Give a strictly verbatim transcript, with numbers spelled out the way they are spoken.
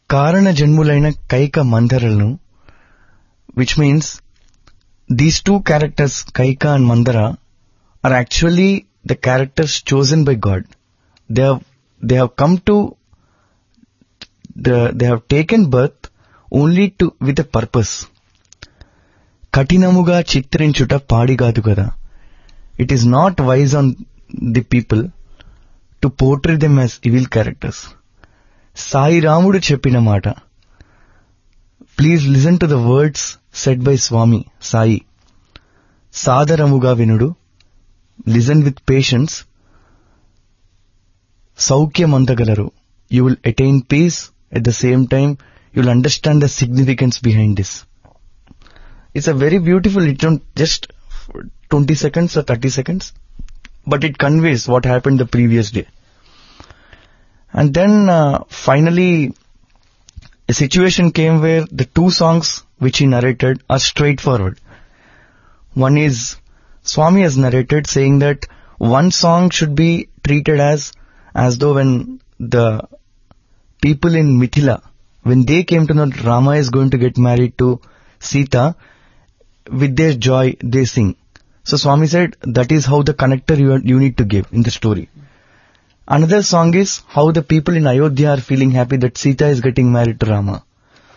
కారణ జన్ములైన Kaika మందరలను, which means these two characters, Kaika and Mandara, are actually the characters chosen by God. They have they have come to the they have taken birth only to with a purpose. కఠినముగా చిత్రించుట పాడిగాదు కదా. It is not wise on the people to portray them as evil characters. Sai రాముడు చెప్పిన మాట. Please listen to the words said by స్వామి సాయి. సాదరముగా వినుడు, listen with patience, సౌఖ్యమందగలరు. You will attain piece, at the same time you will understand the significance behind this. It's a very beautiful, it don't just twenty seconds or thirty seconds, but it conveys what happened the previous day. And then uh, finally a situation came where the two songs which he narrated are straightforward. One is Swami has narrated saying that one song should be treated as as though when the people in Mithila, when they came to know that Rama is going to get married to Sita, with their joy they sing. So Swami said that is how the connector you, you need to give in the story. Another song is how the people in Ayodhya are feeling happy that Sita is getting married to Rama.